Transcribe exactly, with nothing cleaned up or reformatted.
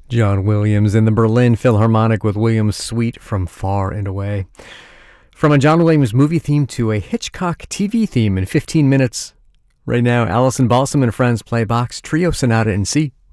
John Williams in the Berlin Philharmonic with Williams' Suite from Far and Away. From a John Williams movie theme to a Hitchcock T V theme in fifteen minutes. Right now, Allison Balsam and Friends play Bach's Trio Sonata in C.